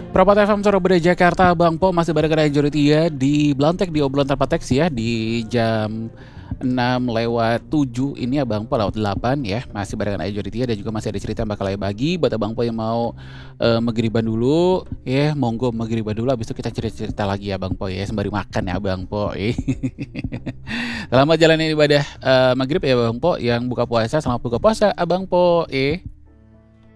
Perapatan FM Surabaya Jakarta, Bang Po masih bareng dengan Joritia di Blantek di obrolan tanpa teks ya di jam 6:07 ini ya Bang Po lewat 8 ya masih bareng dengan Joritia dan juga masih ada cerita yang bakal saya bagi buat Bang Po yang mau magriban dulu ya monggo magriban dulu habis itu kita cerita-cerita lagi ya Bang Po ya sembari makan ya Bang Po. Selamat jalanin ibadah maghrib ya Bang Po yang buka puasa, selamat buka puasa Abang Po.